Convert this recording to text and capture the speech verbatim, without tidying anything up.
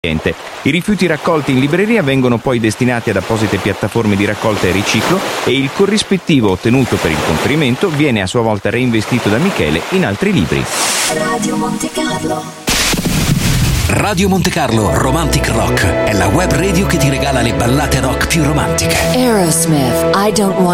I rifiuti raccolti in libreria vengono poi destinati ad apposite piattaforme di raccolta e riciclo e il corrispettivo ottenuto per il conferimento viene a sua volta reinvestito da Michele in altri libri. Radio Monte Carlo. Radio Monte Carlo Romantic Rock è la web radio che ti regala le ballate rock più romantiche. Aerosmith, I Don't Want